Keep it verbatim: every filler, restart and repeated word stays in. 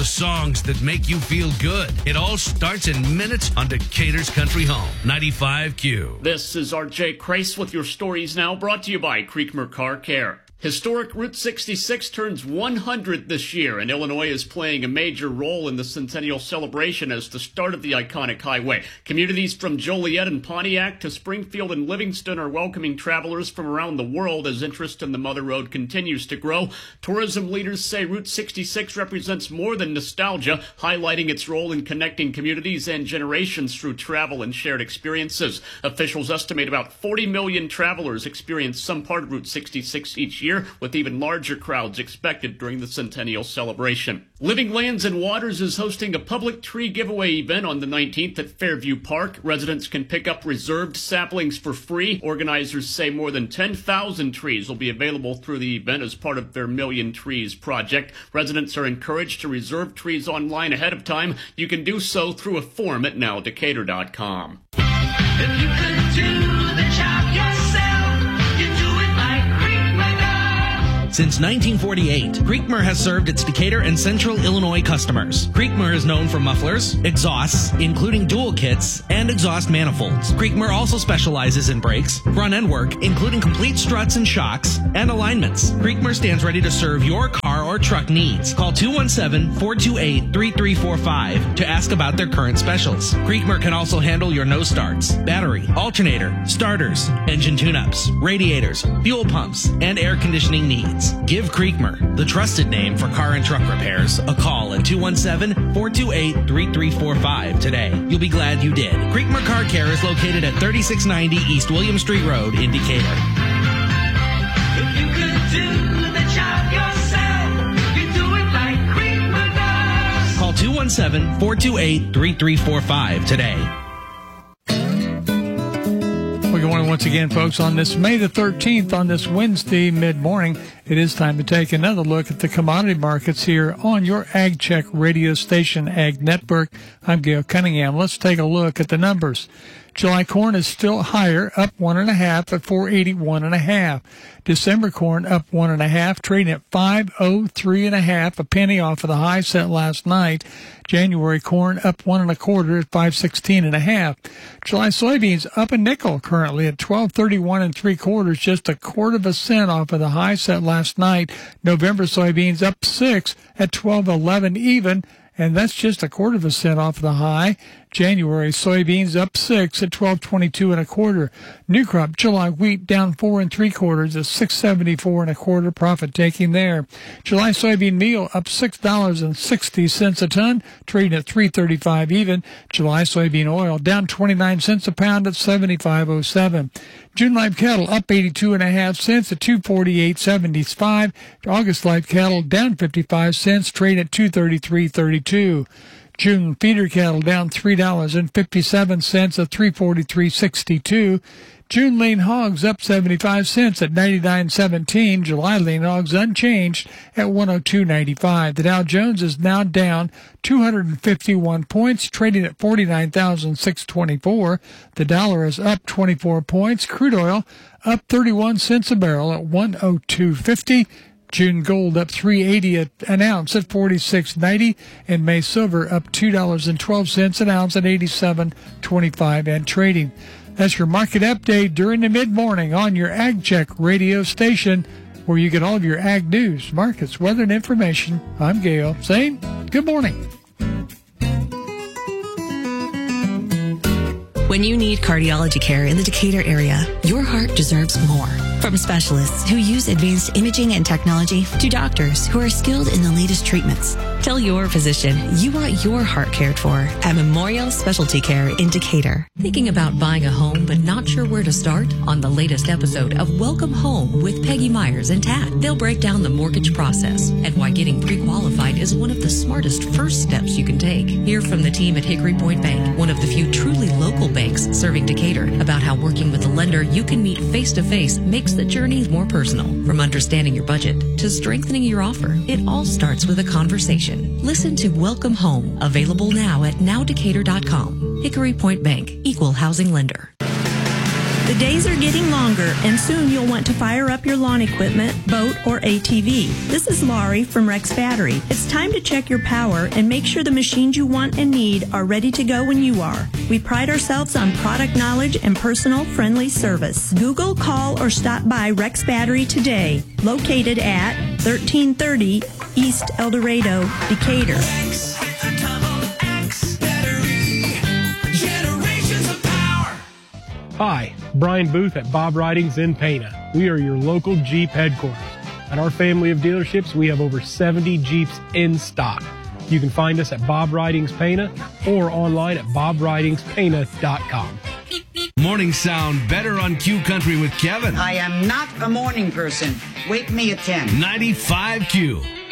the songs that make you feel good. It all starts in minutes on Decatur's Country Home, ninety-five Q. This is R J Crace with your stories now, brought to you by Creekmer Car Care. Historic Route sixty-six turns one hundred this year, and Illinois is playing a major role in the centennial celebration as the start of the iconic highway. Communities from Joliet and Pontiac to Springfield and Livingston are welcoming travelers from around the world as interest in the Mother Road continues to grow. Tourism leaders say Route sixty-six represents more than nostalgia, highlighting its role in connecting communities and generations through travel and shared experiences. Officials estimate about forty million travelers experience some part of Route sixty-six each year, with even larger crowds expected during the centennial celebration. Living Lands and Waters is hosting a public tree giveaway event on the nineteenth at Fairview Park. Residents can pick up reserved saplings for free. Organizers say more than ten thousand trees will be available through the event as part of their Million Trees project. Residents are encouraged to reserve trees online ahead of time. You can do so through a form at now decatur dot com. If you could do the job yourself, you do it like Creekmer does. Since nineteen forty-eight, Creekmer has served its Decatur and Central Illinois customers. Creekmer is known for mufflers, exhausts, including dual kits, and exhaust manifolds. Creekmer also specializes in brakes, front-end work, including complete struts and shocks, and alignments. Creekmer stands ready to serve your car or truck needs. Call two one seven, four two eight, three three four five to ask about their current specials. Creekmer can also handle your no starts, battery, alternator, starters, engine tune-ups, radiators, fuel pumps, and air conditioning needs. Give Creekmer, the trusted name for car and truck repairs, a call at two one seven, four two eight, three three four five today. You'll be glad you did. Creekmer Car Care is located at thirty-six ninety East William Street Road in Decatur. If you could do the job yourself, you do it like Creekmer does. Call two one seven, four two eight, three three four five today. Well, good morning once again, folks. On this May the thirteenth, on this Wednesday mid-morning, it is time to take another look at the commodity markets here on your Ag Check radio station, Ag Network. I'm Gail Cunningham. Let's take a look at the numbers. July corn is still higher, up one and a half at four eighty-one and a half. December corn up one and a half, trading at five oh three and a half, a penny off of the high set last night. January corn up one and a quarter at five sixteen and a half. July soybeans up a nickel currently at twelve thirty-one and three quarters, just a quarter of a cent off of the high set last night. November soybeans up six at twelve eleven even, and that's just a quarter of a cent off of the high. January soybeans up six at twelve twenty-two and a quarter. New crop July wheat down four and three quarters at six seventy-four and a quarter. Profit taking there. July soybean meal up six dollars and sixty cents a ton, trading at three thirty-five even. July soybean oil down twenty-nine cents a pound at seventy-five oh seven. June live cattle up eighty-two and a half cents at two forty-eight seventy-five. August live cattle down fifty-five cents, trading at two thirty-three thirty-two. June feeder cattle down three dollars and fifty-seven cents at three forty-three sixty-two. June lean hogs up seventy-five cents at ninety-nine seventeen. July lean hogs unchanged at one oh two ninety-five. The Dow Jones is now down two hundred fifty-one points, trading at forty-nine thousand six hundred twenty-four. The dollar is up twenty-four points. Crude oil up thirty-one cents a barrel at one oh two fifty. June gold up three eighty an ounce at forty-six ninety, and May silver up two dollars and twelve cents an ounce at eighty-seven twenty-five and trading. That's your market update during the mid-morning on your Ag Check radio station, where you get all of your ag news, markets, weather, and information. I'm Gail saying good morning. When you need cardiology care in the Decatur area, your heart deserves more. From specialists who use advanced imaging and technology to doctors who are skilled in the latest treatments, tell your physician you want your heart cared for at Memorial Specialty Care in Decatur. Thinking about buying a home but not sure where to start? On the latest episode of Welcome Home with Peggy Myers and Tad, they'll break down the mortgage process and why getting pre-qualified is one of the smartest first steps you can take. Hear from the team at Hickory Point Bank, one of the few truly local banks serving Decatur, about how working with a lender you can meet face-to-face makes the journey more personal. From understanding your budget to strengthening your offer, it all starts with a conversation. Listen to Welcome Home, available now at now decatur dot com. Hickory Point Bank, equal housing lender. The days are getting longer, and soon you'll want to fire up your lawn equipment, boat, or A T V. This is Laurie from Rex Battery. It's time to check your power and make sure the machines you want and need are ready to go when you are. We pride ourselves on product knowledge and personal, friendly service. Google, call, or stop by Rex Battery today, located at thirteen thirty East El Dorado, Decatur. Hi, Brian Booth at Bob Ridings in Pana. We are your local Jeep headquarters. At our family of dealerships, we have over seventy Jeeps in stock. You can find us at Bob Ridings Pana or online at bob ridings pana dot com. Mornings sound better on Q Country with Kevin. I am not a morning person. Wake me at ten. ninety-five Q.